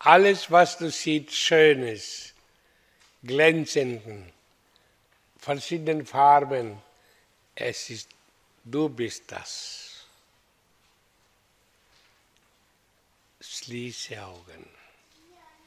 Alles, was du siehst, Schönes, Glänzenden, verschiedenen Farben, du bist das. Schließe Augen.